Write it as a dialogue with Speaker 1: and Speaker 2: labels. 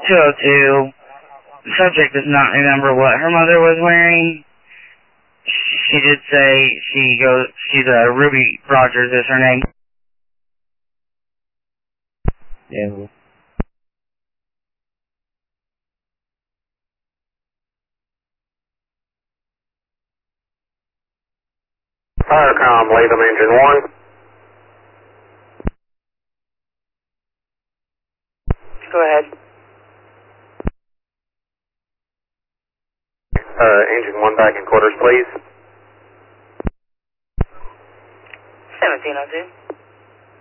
Speaker 1: 202. Subject does not remember what her mother was wearing. She did say she's Ruby Rogers is her name.
Speaker 2: Yeah.
Speaker 3: Firecom, Latham Engine 1.
Speaker 4: Go ahead.
Speaker 3: Engine 1 back in quarters, please.
Speaker 4: 1702.